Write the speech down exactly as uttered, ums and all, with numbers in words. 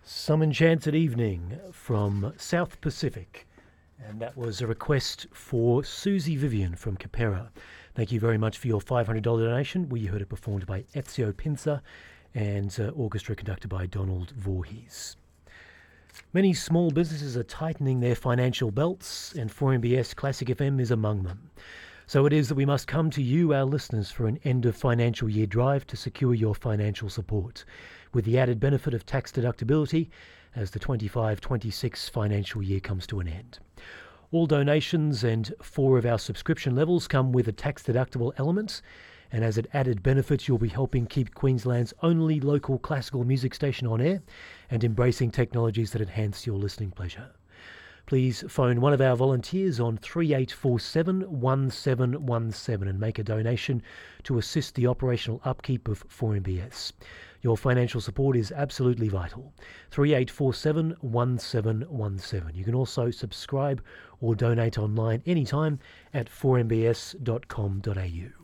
Some Enchanted Evening from South Pacific. And that was a request for Susie Vivian from Capera. Thank you very much for your five hundred dollars donation. We heard it performed by Ezio Pinza and uh, orchestra conducted by Donald Voorhees. Many small businesses are tightening their financial belts, and four M B S Classic F M is among them. So it is that we must come to you, our listeners, for an end of financial year drive to secure your financial support, with the added benefit of tax deductibility as the twenty-five twenty-six financial year comes to an end. All donations and four of our subscription levels come with a tax-deductible element, and as an added benefit, you'll be helping keep Queensland's only local classical music station on air and embracing technologies that enhance your listening pleasure. Please phone one of our volunteers on three eight four seven, one seven one seven and make a donation to assist the operational upkeep of four M B S. Your financial support is absolutely vital. three eight four seven, one seven one seven. You can also subscribe or donate online anytime at four m b s dot com dot a u.